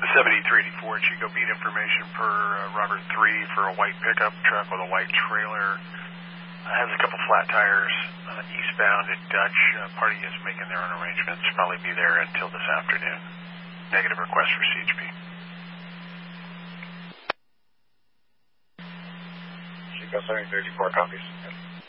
7384 Chico Beat information per Robert 3 for a white pickup truck with a white trailer. Has a couple flat tires eastbound at Dutch. Party is making their own arrangements. Probably be there until this afternoon. Negative request for CHP. Chico 7384 copies.